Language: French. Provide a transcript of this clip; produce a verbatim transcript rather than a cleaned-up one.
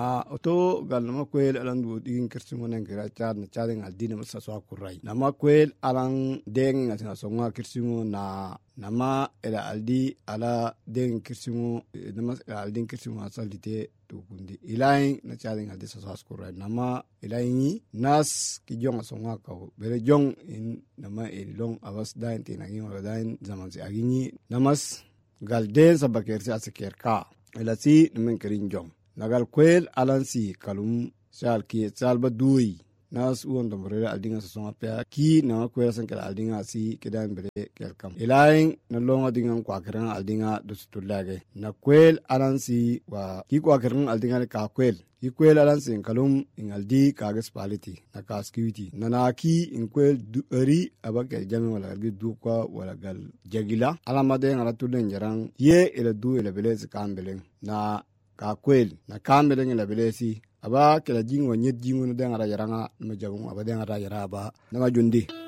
a oto gal nama kwel alan du digin kirsingo nen kira chad na chading al dina masa so akurai nama kwel alan deng ngasinga songa kirsingo na nama ela aldi ala deng kirsingo nama ela aldin kirsingo asalite tukundi ilain na chading al disa so akurai nama ilaini nas ki jong songa ka bere jong in nama elong awas dain tinagi wala dain zaman si agini namas gal den sabaker si aseker ka ela si namen kirin jong nagal kwel alansi kalum sal ki salba dui nas uon dombre aldinga songa pe ki na kwel san kala aldinga si kedan bere kelkam ilain na longa dinga kwa kiran aldinga dustulage na kwel alansi wa ki kwa kiran aldinga ka kwel ki kwel alansi kalum ingaldi kagas paliti na kaskiwiti na na ki in kwel eri abake jami wala gi dukwa wala gal jagila alamade ngara tulen jarang ye ele du ele belez kambelen na ka kwel na kambele ngela belesi aba kala jingo nyet jingo no dengara yaranga no jabu aba dengara yaraba na majundi